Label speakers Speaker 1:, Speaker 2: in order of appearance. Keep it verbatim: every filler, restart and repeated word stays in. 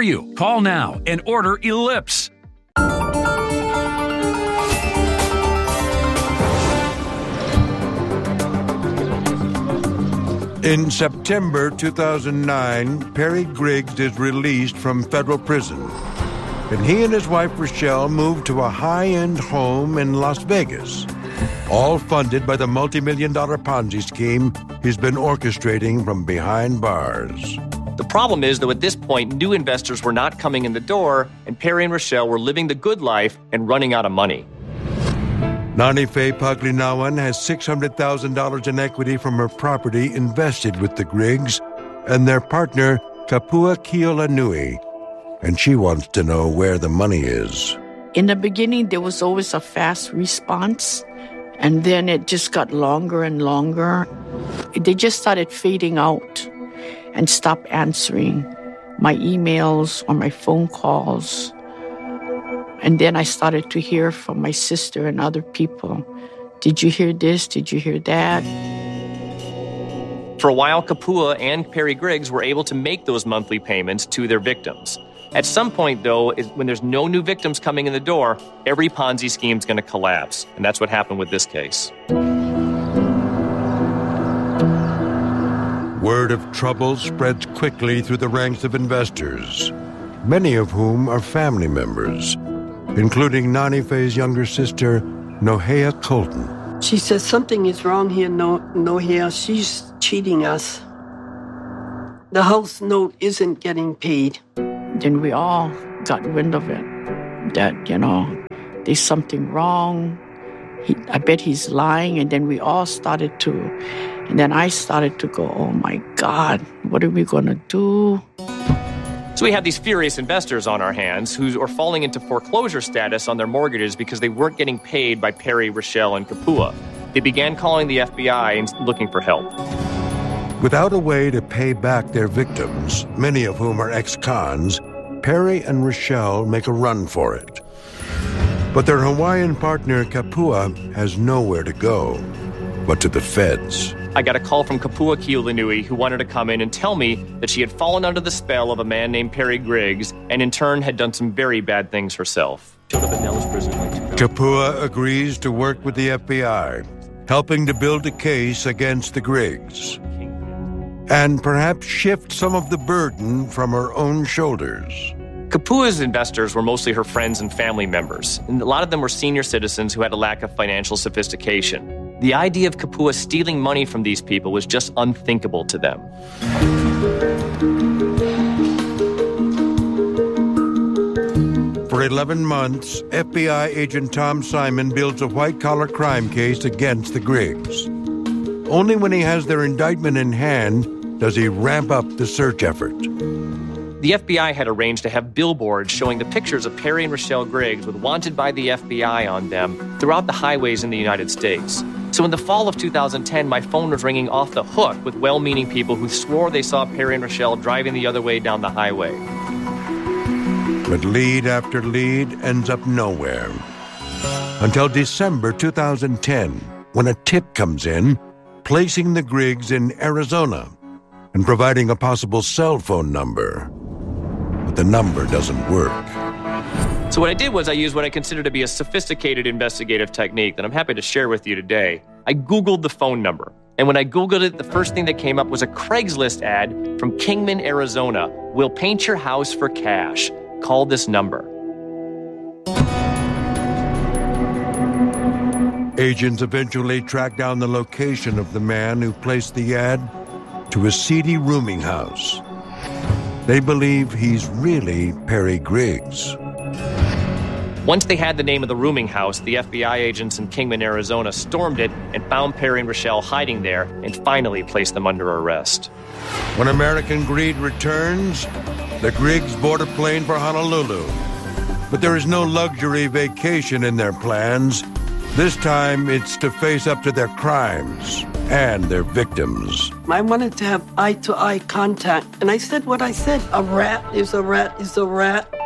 Speaker 1: for you. Call now and order Ellipse.
Speaker 2: In September two thousand nine, Perry Griggs is released from federal prison, and he and his wife Rochelle moved to a high-end home in Las Vegas, all funded by the multi-million dollar Ponzi scheme he's been orchestrating from behind bars.
Speaker 3: The problem is, though, at this point, new investors were not coming in the door, and Perry and Rochelle were living the good life and running out of money.
Speaker 2: Nanife Paglinawan has six hundred thousand dollars in equity from her property invested with the Griggs and their partner, Kapua Kiolanui, and she wants to know where the money is.
Speaker 4: In the beginning, there was always a fast response, and then it just got longer and longer. They just started fading out and stopped answering my emails or my phone calls. And then I started to hear from my sister and other people. Did you hear this? Did you hear that?
Speaker 3: For a while, Kapua and Perry Griggs were able to make those monthly payments to their victims. At some point, though, is when there's no new victims coming in the door, every Ponzi scheme is going to collapse. And that's what happened with this case.
Speaker 2: Word of trouble spreads quickly through the ranks of investors, many of whom are family members, including Nanife's younger sister, Nohea Colton.
Speaker 5: She says something is wrong here, no, Nohea. She's cheating us. The house note isn't getting paid.
Speaker 4: Then we all got wind of it, that, you know, there's something wrong. He, I bet he's lying. And then we all started to, and then I started to go, oh my God, what are we going to do?
Speaker 3: So we have these furious investors on our hands who are falling into foreclosure status on their mortgages because they weren't getting paid by Perry, Rochelle, and Kapua. They began calling the F B I and looking for help.
Speaker 2: Without a way to pay back their victims, many of whom are ex-cons, Perry and Rochelle make a run for it. But their Hawaiian partner, Kapua, has nowhere to go but to the feds.
Speaker 3: I got a call from Kapua Kiolanui, who wanted to come in and tell me that she had fallen under the spell of a man named Perry Griggs and in turn had done some very bad things herself.
Speaker 2: Kapua agrees to work with the F B I, helping to build a case against the Griggs, and perhaps shift some of the burden from her own shoulders.
Speaker 3: Kapua's investors were mostly her friends and family members, and a lot of them were senior citizens who had a lack of financial sophistication. The idea of Kapua stealing money from these people was just unthinkable to them.
Speaker 2: For eleven months, F B I agent Tom Simon builds a white-collar crime case against the Griggs. Only when he has their indictment in hand does he ramp up the search effort.
Speaker 3: The F B I had arranged to have billboards showing the pictures of Perry and Rochelle Griggs with wanted by the F B I on them throughout the highways in the United States. So in the fall of two thousand ten, my phone was ringing off the hook with well-meaning people who swore they saw Perry and Rochelle driving the other way down the highway.
Speaker 2: But lead after lead ends up nowhere. Until December two thousand ten, when a tip comes in, placing the Griggs in Arizona and providing a possible cell phone number. But the number doesn't work.
Speaker 3: So what I did was I used what I consider to be a sophisticated investigative technique that I'm happy to share with you today. I Googled the phone number. And when I Googled it, the first thing that came up was a Craigslist ad from Kingman, Arizona. We'll paint your house for cash. Call this number.
Speaker 2: Agents eventually track down the location of the man who placed the ad to a seedy rooming house. They believe he's really Perry Griggs.
Speaker 3: Once they had the name of the rooming house, the F B I agents in Kingman, Arizona stormed it and found Perry and Rochelle hiding there and finally placed them under arrest.
Speaker 2: When American Greed returns, the Griggs board a plane for Honolulu. But there is no luxury vacation in their plans. This time, it's to face up to their crimes and their victims.
Speaker 5: I wanted to have eye-to-eye contact, and I said what I said. A rat is a rat is a rat.